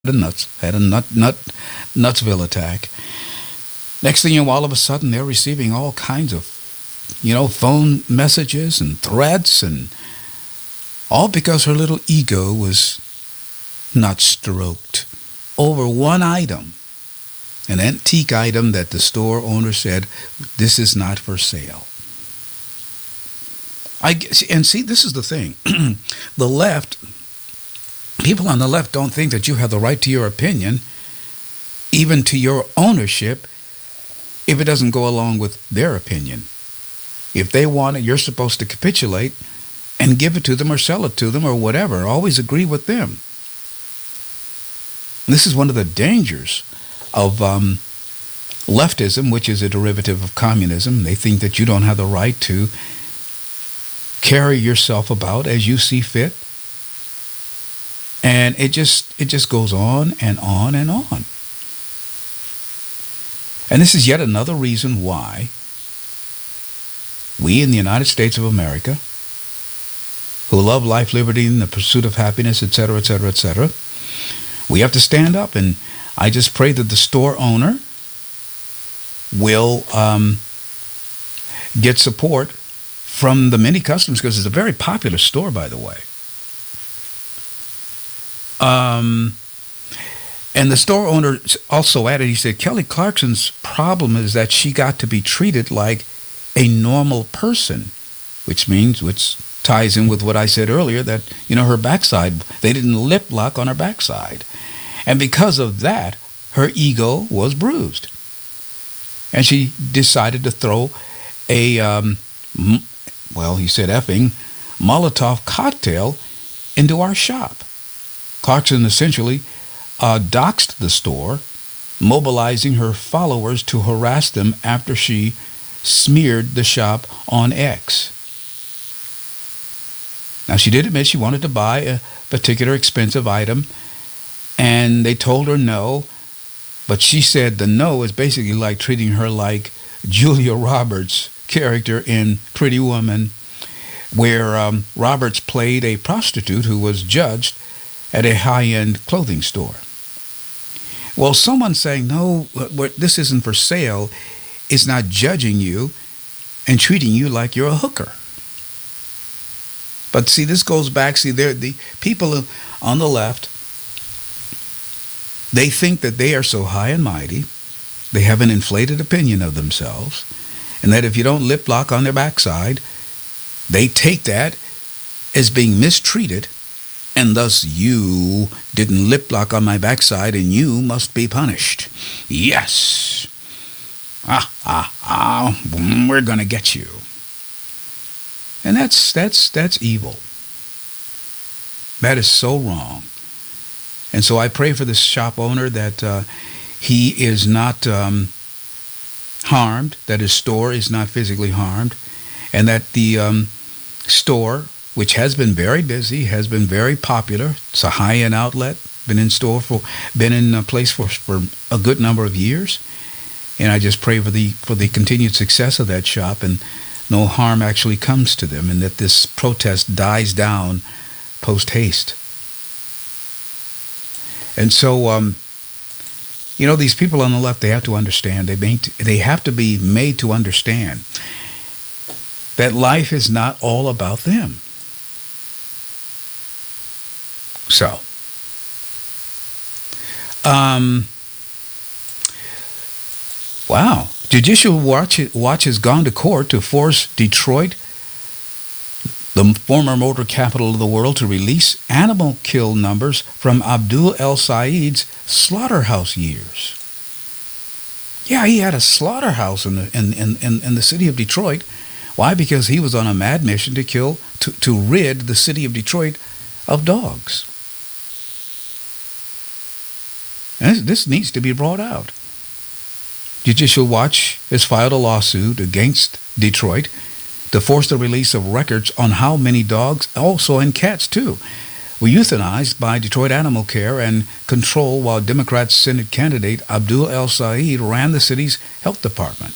had a Nutsville attack. Next thing you know, all of a sudden they're receiving all kinds of, phone messages and threats, and all because her little ego was not stroked over one item, an antique item that the store owner said, this is not for sale. And see, this is the thing. The left, people on the left don't think that you have the right to your opinion, even to your ownership, if it doesn't go along with their opinion. If they want it, you're supposed to capitulate and give it to them or sell it to them or whatever. Always agree with them. This is one of the dangers of leftism, which is a derivative of communism. They think that you don't have the right to carry yourself about as you see fit. And it just goes on and on and on. And this is yet another reason why we in the United States of America, who love life, liberty, and the pursuit of happiness, etc., etc., etc., we have to stand up. And I just pray that the store owner will get support from the many customers, because it's a very popular store, by the way. And the store owner also added, he said, Kelly Clarkson's problem is that she got to be treated like a normal person, which ties in with what I said earlier, that, her backside, they didn't lip lock on her backside. And because of that, her ego was bruised. And she decided to throw a, he said effing, Molotov cocktail into our shop. Clarkson essentially doxed the store, mobilizing her followers to harass them after she smeared the shop on X. Now, she did admit she wanted to buy a particular expensive item, and they told her no, but she said the no is basically like treating her like Julia Roberts' character in Pretty Woman, where Roberts played a prostitute who was judged at a high-end clothing store. Well, someone saying, no, this isn't for sale, is not judging you and treating you like you're a hooker. But see, this goes back, the people on the left, they think that they are so high and mighty, they have an inflated opinion of themselves, and that if you don't lip lock on their backside, they take that as being mistreated, and thus you didn't lip lock on my backside and you must be punished. Yes. We're going to get you. And that's evil. That is so wrong. And so I pray for this shop owner that he is not harmed, that his store is not physically harmed, and that the store, which has been very busy, has been very popular. It's a high-end outlet, been in place for a good number of years. And I just pray for the continued success of that shop, and no harm actually comes to them, and that this protest dies down post haste. And so, these people on the left, they have to understand. They have to be made to understand that life is not all about them. So, wow. Judicial Watch has gone to court to force Detroit, the former motor capital of the world, to release animal kill numbers from Abdul El Said's slaughterhouse years. Yeah, he had a slaughterhouse in the city of Detroit. Why? Because he was on a mad mission to rid the city of Detroit of dogs. And this needs to be brought out. Judicial Watch has filed a lawsuit against Detroit to force the release of records on how many dogs, also and cats too, were euthanized by Detroit Animal Care and Control while Democrat Senate candidate Abdul El Said ran the city's health department.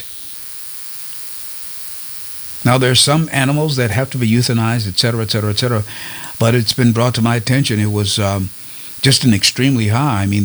Now, there's some animals that have to be euthanized, etc., etc., etc., but it's been brought to my attention. It was just an extremely high. I mean,